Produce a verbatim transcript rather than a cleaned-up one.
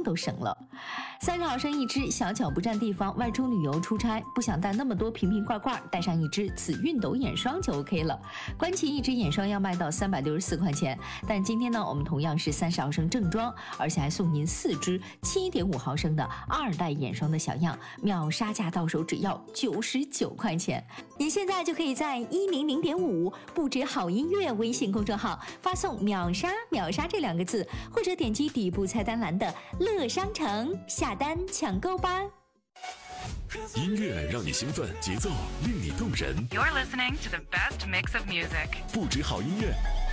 都省了。三十毫升一支，小巧不占地方，外出旅游出差不想带那么多瓶瓶罐罐，带上一支紫熨斗眼霜就 OK 了。关琦一支眼霜要卖到三百六十四块钱，但今天呢，我们同样是三十毫升正装，而且还送您四支七点五毫升的二代眼霜的小样，秒杀价到手只要九十九块钱。您现在就可以在一零零点五不止好音乐微信公众号发送秒杀秒杀这两个字，或者点击底部菜单栏的乐商城下单抢购吧。 音乐让你兴奋，节奏令你动人。 You're listening to the best mix of music. 不止好音乐。